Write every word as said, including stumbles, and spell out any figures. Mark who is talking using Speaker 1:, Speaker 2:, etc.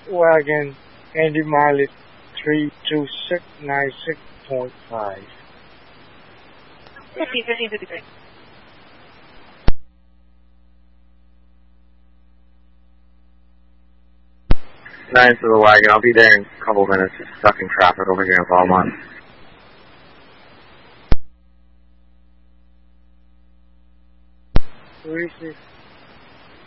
Speaker 1: Volkswagen, Andy mileage three two six nine six point five.
Speaker 2: fifteen, fifteen, fifty-three.
Speaker 3: Nine to the wagon. I'll be there in a couple minutes. Just stuck in traffic over here in Beaumont.
Speaker 1: Three six